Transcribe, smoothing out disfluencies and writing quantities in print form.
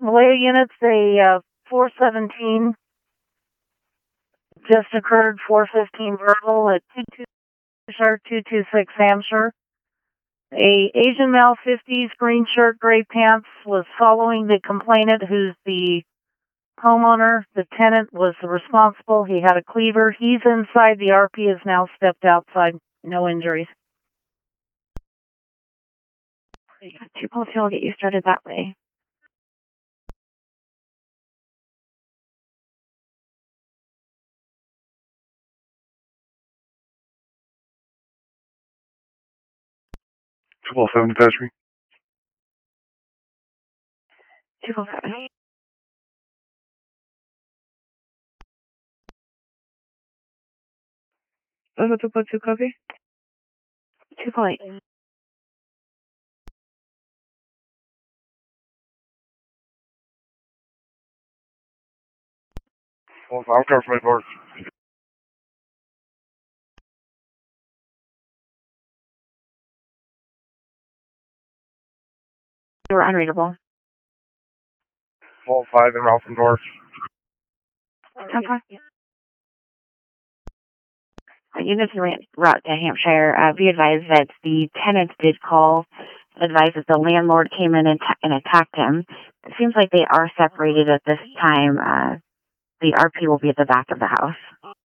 Malaya units, a 417 just occurred, 415 verbal at 226 Hampshire. A Asian male, 50s, green shirt, gray pants, was following the complainant, who's the homeowner. The tenant was responsible. He had a cleaver. He's inside. The RP has now stepped outside. No injuries. 2 Policy will get you started that way. Triple 7 attachment. 207. Also 2.2 copy. 2.8. I'll cover my board. You were unreadable. 5 and out from doors. Okay. Units ran route to Hampshire. Be advised that the tenants did call, advised that the landlord came in and attacked him. It seems like they are separated at this time. The RP will be at the back of the house.